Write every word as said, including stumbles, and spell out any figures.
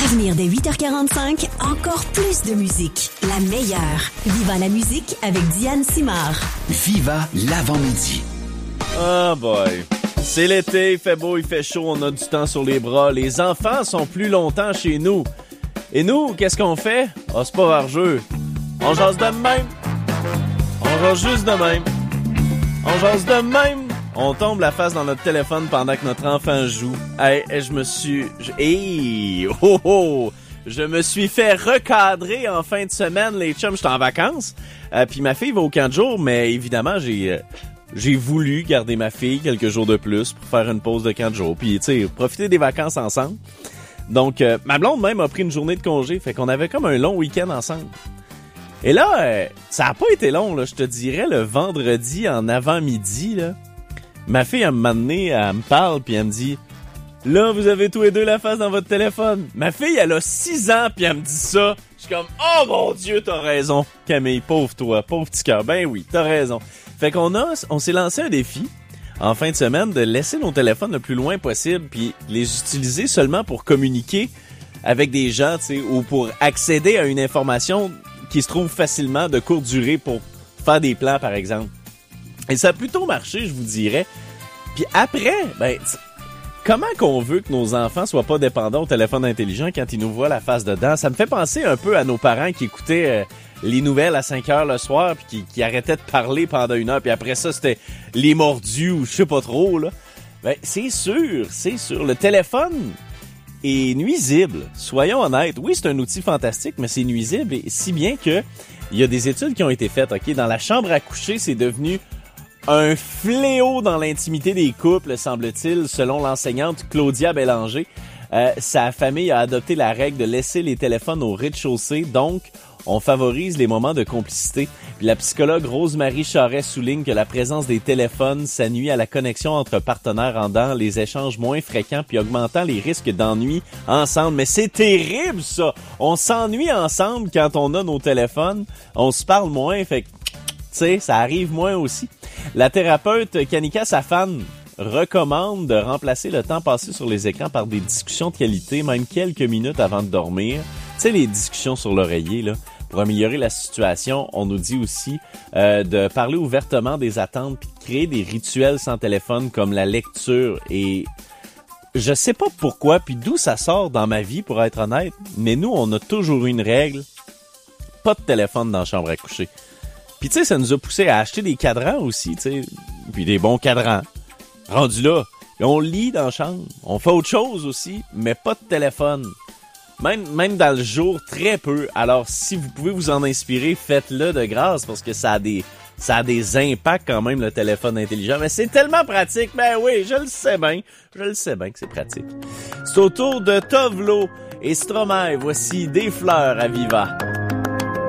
venir dès huit heures quarante-cinq, encore plus de musique. La meilleure. Viva la musique avec Diane Simard. Viva l'avant-midi. Oh boy. C'est l'été, il fait beau, il fait chaud, on a du temps sur les bras. Les enfants sont plus longtemps chez nous. Et nous, qu'est-ce qu'on fait? Ah, oh, c'est pas vargeux. On jase de même. On jase juste de même. On jase de même. On tombe la face dans notre téléphone pendant que notre enfant joue. Hey, je me suis... Je... Hey! Oh, oh! Je me suis fait recadrer en fin de semaine, les chums. J'étais en vacances. Euh, puis ma fille va au camp de jour, mais évidemment, j'ai... Euh, j'ai voulu garder ma fille quelques jours de plus pour faire une pause de camp de jour. Puis, tu sais, profiter des vacances ensemble. Donc, euh, ma blonde même a pris une journée de congé. Fait qu'on avait comme un long week-end ensemble. Et là, euh, ça a pas été long, là. Je te dirais, le vendredi en avant-midi, là. Ma fille, elle m'a donné, elle me parle, puis elle me dit... Là, vous avez tous les deux la face dans votre téléphone. Ma fille, elle a six ans, puis elle me dit ça. Je suis comme, oh mon Dieu, t'as raison. Camille, pauvre toi, pauvre petit cœur. Ben oui, t'as raison. Fait qu'on a, on s'est lancé un défi en fin de semaine de laisser nos téléphones le plus loin possible, puis les utiliser seulement pour communiquer avec des gens, tu sais, ou pour accéder à une information qui se trouve facilement de courte durée pour faire des plans, par exemple. Et ça a plutôt marché, je vous dirais. Puis après, ben, comment qu'on veut que nos enfants soient pas dépendants au téléphone intelligent quand ils nous voient la face dedans? Ça me fait penser un peu à nos parents qui écoutaient euh, les nouvelles à cinq heures le soir puis qui, qui arrêtaient de parler pendant une heure. Puis après ça, c'était les mordus ou je sais pas trop, là. Ben, c'est sûr, c'est sûr. Le téléphone est nuisible. Soyons honnêtes. Oui, c'est un outil fantastique, mais c'est nuisible. Et si bien que il y a des études qui ont été faites, OK? Dans la chambre à coucher, c'est devenu un fléau dans l'intimité des couples, semble-t-il, selon l'enseignante Claudia Bélanger. Euh, sa famille a adopté la règle de laisser les téléphones au rez-de-chaussée, donc on favorise les moments de complicité. Puis la psychologue Rose-Marie Charret souligne que la présence des téléphones, ça nuit à la connexion entre partenaires, rendant les échanges moins fréquents puis augmentant les risques d'ennui ensemble. Mais c'est terrible, ça! On s'ennuie ensemble quand on a nos téléphones, on se parle moins, fait que, tu sais, ça arrive moins aussi. La thérapeute Kanika Safan recommande de remplacer le temps passé sur les écrans par des discussions de qualité, même quelques minutes avant de dormir. Tu sais, les discussions sur l'oreiller, là. Pour améliorer la situation, on nous dit aussi euh, de parler ouvertement des attentes puis de créer des rituels sans téléphone comme la lecture. Et je sais pas pourquoi puis d'où ça sort dans ma vie, pour être honnête, mais nous, on a toujours eu une règle. Pas de téléphone dans la chambre à coucher. Puis tu sais, ça nous a poussé à acheter des cadrans aussi, tu sais, puis des bons cadrans. Rendu là, on lit dans la chambre, on fait autre chose aussi, mais pas de téléphone. Même, même dans le jour, très peu. Alors, si vous pouvez vous en inspirer, faites-le de grâce, parce que ça a des, ça a des impacts quand même, le téléphone intelligent. Mais c'est tellement pratique, ben oui, je le sais bien, je le sais bien que c'est pratique. C'est au tour de Tovlo et Stromae, voici Des fleurs à Viva.